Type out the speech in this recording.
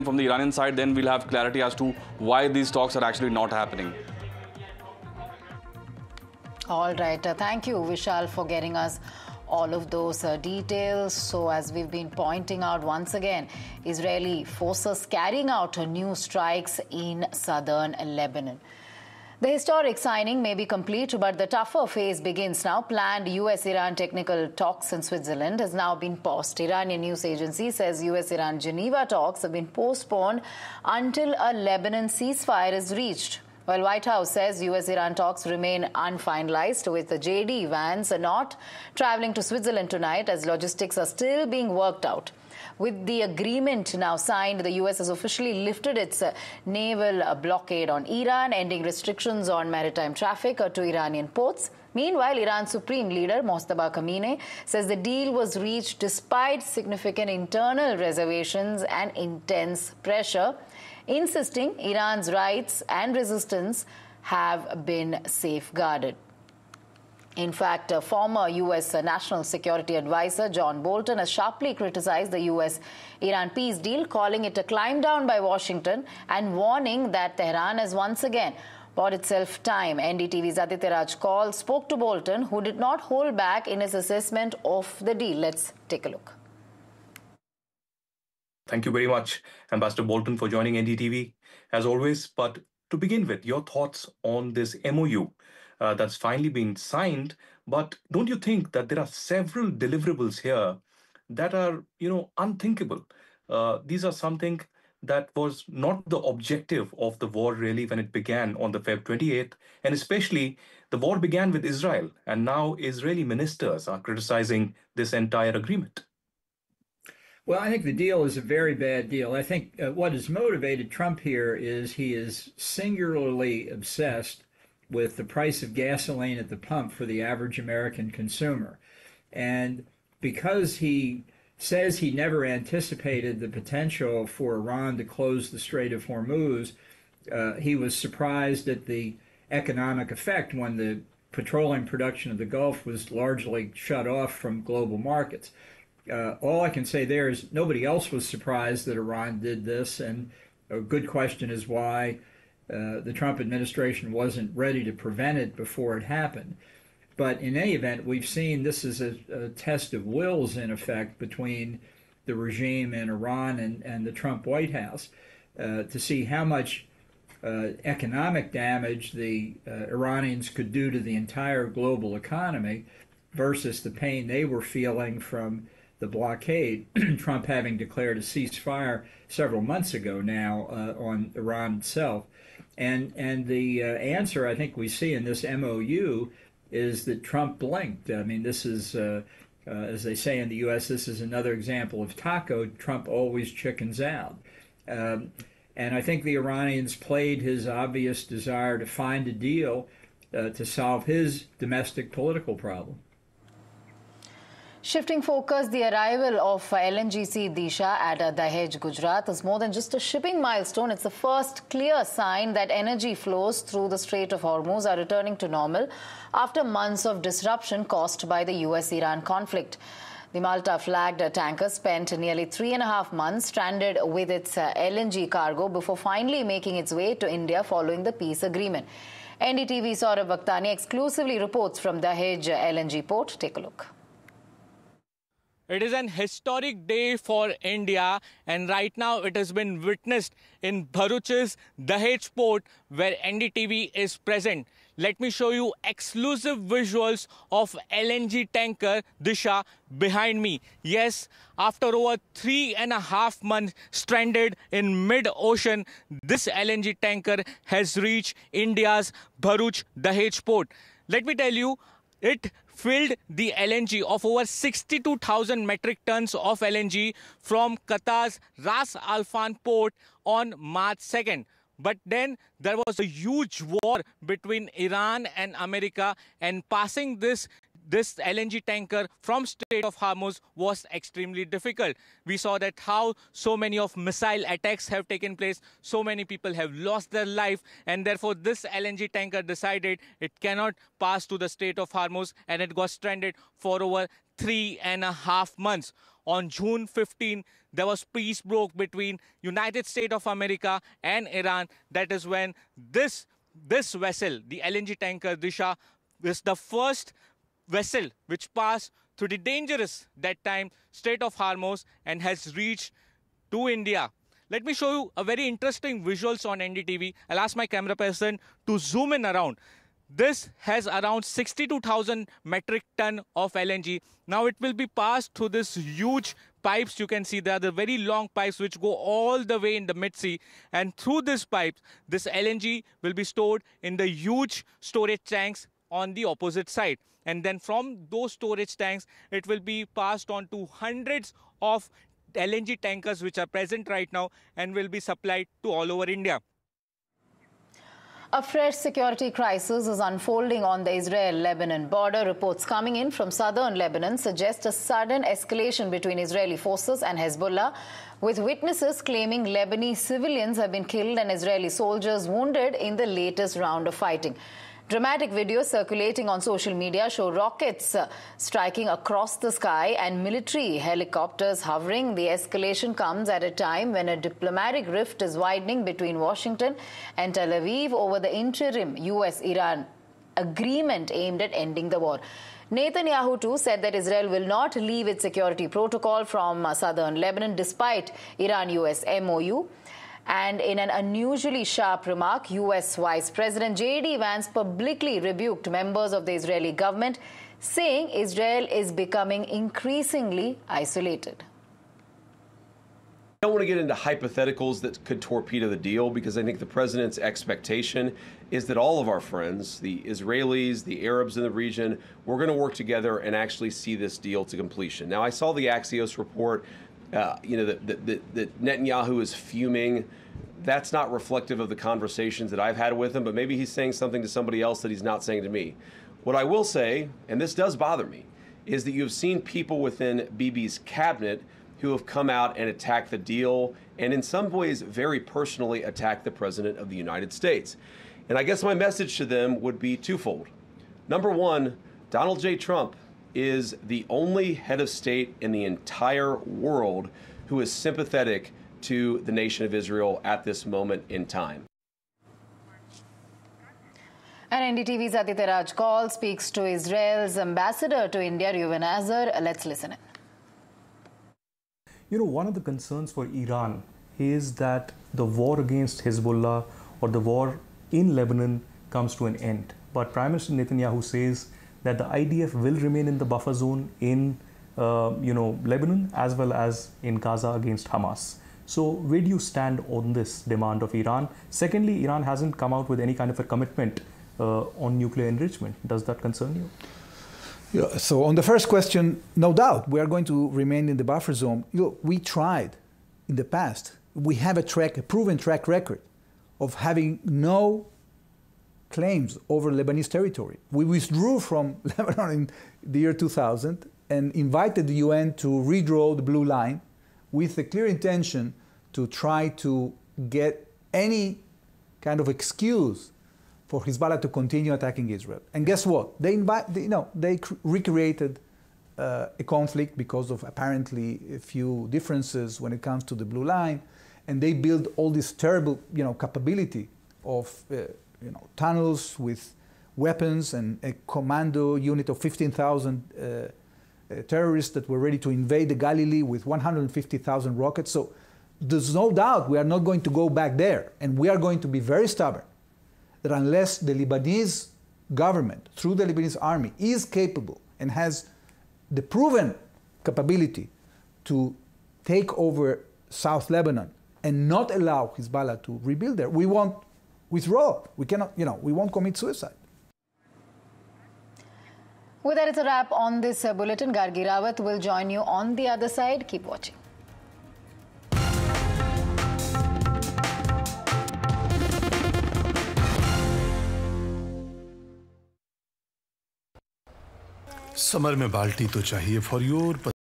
from the Iranian side, then we'll have clarity as to why these talks are actually not happening. All right. Thank you, Vishal, for getting us all of those details. So as we've been pointing out once again, Israeli forces carrying out new strikes in southern Lebanon. The historic signing may be complete, but the tougher phase begins now. Planned US-Iran technical talks in Switzerland has now been paused. Iranian news agency says US-Iran Geneva talks have been postponed until a Lebanon ceasefire is reached. While White House says US-Iran talks remain unfinalized, with the JD Vance not traveling to Switzerland tonight as logistics are still being worked out. With the agreement now signed, the US has officially lifted its naval blockade on Iran, ending restrictions on maritime traffic to Iranian ports. Meanwhile, Iran's Supreme Leader Mojtaba Khamenei says the deal was reached despite significant internal reservations and intense pressure, insisting Iran's rights and resistance have been safeguarded. In fact, former U.S. National Security Advisor John Bolton has sharply criticized the U.S.-Iran peace deal, calling it a climb down by Washington and warning that Tehran has once again bought itself time. NDTV's Aditya Raj Kaul spoke to Bolton, who did not hold back in his assessment of the deal. Let's take a look. Thank you very much, Ambassador Bolton, for joining NDTV, as always. But to begin with, your thoughts on this MOU that's finally been signed. But don't you think that there are several deliverables here that are, unthinkable? These are something that was not the objective of the war, really, when it began on the Feb 28th. And especially, the war began with Israel, and now Israeli ministers are criticizing this entire agreement. Well, I think the deal is a very bad deal. I think what has motivated Trump here is he is singularly obsessed with the price of gasoline at the pump for the average American consumer. And because he says he never anticipated the potential for Iran to close the Strait of Hormuz, he was surprised at the economic effect when the petroleum production of the Gulf was largely shut off from global markets. All I can say there is nobody else was surprised that Iran did this, and a good question is why the Trump administration wasn't ready to prevent it before it happened. But in any event, we've seen this is a test of wills, in effect, between the regime in Iran and the Trump White House to see how much economic damage the Iranians could do to the entire global economy versus the pain they were feeling from the blockade, Trump having declared a ceasefire several months ago now on Iran itself. And the answer I think we see in this MOU is that Trump blinked. I mean, this is, as they say in the U.S., this is another example of taco. Trump always chickens out. And I think the Iranians played his obvious desire to find a deal to solve his domestic political problem. Shifting focus, the arrival of LNGC Disha at Dahej, Gujarat is more than just a shipping milestone. It's the first clear sign that energy flows through the Strait of Hormuz are returning to normal after months of disruption caused by the US-Iran conflict. The Malta-flagged tanker spent nearly 3.5 months stranded with its LNG cargo before finally making its way to India following the peace agreement. NDTV Saurabh Bhaktani exclusively reports from Dahej LNG port. Take a look. It is an historic day for India, and right now it has been witnessed in Bharuch's Dahej port, where NDTV is present. Let me show you exclusive visuals of LNG tanker Disha behind me. Yes, after over 3.5 months stranded in mid-ocean, this LNG tanker has reached India's Bharuch Dahej port. Let me tell you, it filled the LNG of over 62,000 metric tons of LNG from Qatar's Ras Al Khaimah port on March 2nd. But then there was a huge war between Iran and America, and passing this this LNG tanker from Strait of Hormuz was extremely difficult. We saw that how so many of missile attacks have taken place, so many people have lost their life, and therefore this LNG tanker decided it cannot pass to the Strait of Hormuz, and it got stranded for over 3.5 months. On June 15, there was peace broke between United States of America and Iran. That is when this vessel, the LNG tanker Disha, is the first vessel which passed through the dangerous, that time, Strait of Hormuz and has reached to India. Let me show you a very interesting visuals on NDTV. I'll ask my camera person to zoom in around. This has around 62,000 metric ton of LNG. Now it will be passed through this huge pipes. You can see there are the very long pipes which go all the way in the mid-sea. And through this pipes, this LNG will be stored in the huge storage tanks on the opposite side. And then from those storage tanks, it will be passed on to hundreds of LNG tankers which are present right now and will be supplied to all over India. A fresh security crisis is unfolding on the Israel-Lebanon border. Reports coming in from southern Lebanon suggest a sudden escalation between Israeli forces and Hezbollah, with witnesses claiming Lebanese civilians have been killed and Israeli soldiers wounded in the latest round of fighting. Dramatic videos circulating on social media show rockets striking across the sky and military helicopters hovering. The escalation comes at a time when a diplomatic rift is widening between Washington and Tel Aviv over the interim US-Iran agreement aimed at ending the war. Netanyahu too said that Israel will not leave its security protocol from southern Lebanon despite Iran-US MOU. And in an unusually sharp remark, U.S. Vice President J.D. Vance publicly rebuked members of the Israeli government, saying Israel is becoming increasingly isolated. I don't want to get into hypotheticals that could torpedo the deal, because I think the president's expectation is that all of our friends, the Israelis, the Arabs in the region, we're going to work together and actually see this deal to completion. Now, I saw the Axios report. That Netanyahu is fuming. That's not reflective of the conversations that I've had with him, but maybe he's saying something to somebody else that he's not saying to me. What I will say, and this does bother me, is that you have seen people within Bibi's cabinet who have come out and attacked the deal, and in some ways very personally attacked the President of the United States. And I guess my message to them would be twofold. Number one, Donald J. Trump is the only head of state in the entire world who is sympathetic to the nation of Israel at this moment in time. And NDTV's Aditya Raj Kaul speaks to Israel's ambassador to India, Reuven Azar. Let's listen in. You know, one of the concerns for Iran is that the war against Hezbollah or the war in Lebanon comes to an end. But Prime Minister Netanyahu says that the IDF will remain in the buffer zone in, Lebanon as well as in Gaza against Hamas. So where do you stand on this demand of Iran? Secondly, Iran hasn't come out with any kind of a commitment on nuclear enrichment. Does that concern you? Yeah, so on the first question, no doubt, we are going to remain in the buffer zone. We tried in the past. We have a proven track record of having no claims over Lebanese territory. We withdrew from Lebanon in the year 2000 and invited the UN to redraw the blue line with a clear intention to try to get any kind of excuse for Hezbollah to continue attacking Israel. And guess what? They recreated a conflict because of apparently a few differences when it comes to the blue line, and they built all this terrible, capability of tunnels with weapons and a commando unit of 15,000 terrorists that were ready to invade the Galilee with 150,000 rockets. So there's no doubt we are not going to go back there, and we are going to be very stubborn that unless the Lebanese government, through the Lebanese army, is capable and has the proven capability to take over South Lebanon and not allow Hezbollah to rebuild there, we won't withdraw. We cannot, we won't commit suicide. With that, it's a wrap on this bulletin. Gargi Rawat will join you on the other side. Keep watching. Summer में बाल्टी तो चाहिए for your